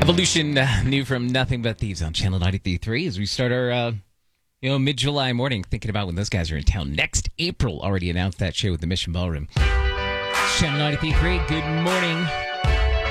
Evolution, new from Nothing But Thieves on Channel 93.3 as we start our, mid-July morning thinking about when those guys are in town next April. Already announced that show with the Mission Ballroom. Channel 93.3, good morning.